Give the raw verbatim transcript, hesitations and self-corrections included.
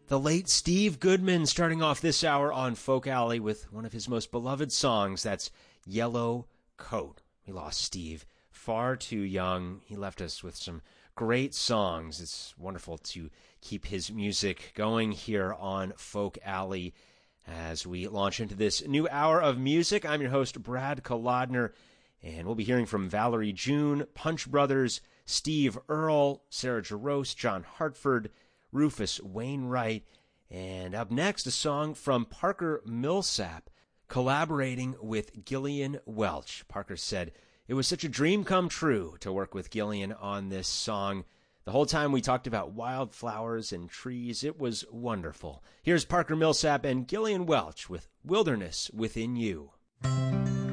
The late Steve Goodman starting off this hour on Folk Alley with one of his most beloved songs. That's Yellow Coat. We lost Steve far too young. He left us with some great songs. It's wonderful to keep his music going here on Folk Alley as we launch into this new hour of music. I'm your host, Brad Kolodner, and we'll be hearing from Valerie June, Punch Brothers, Steve Earle, Sarah Jarosz, John Hartford, Rufus Wainwright, and up next, a song from Parker Millsap collaborating with Gillian Welch. Parker said, "It was such a dream come true to work with Gillian on this song. The whole time we talked about wildflowers and trees, it was wonderful." Here's Parker Millsap and Gillian Welch with Wilderness Within You.